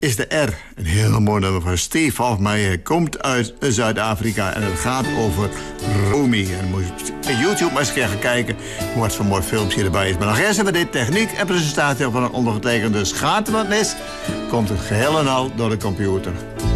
is de R. Een heel mooi nummer van Steve Hoffmeijer. Hij komt uit Zuid-Afrika en het gaat over Rumi. En moet je op YouTube maar eens gaan kijken wat voor mooi filmpje erbij is. Maar nog eerst hebben we dit techniek en presentatie van een ondergetekende schatermatnis. Komt het geheel en al door de computer.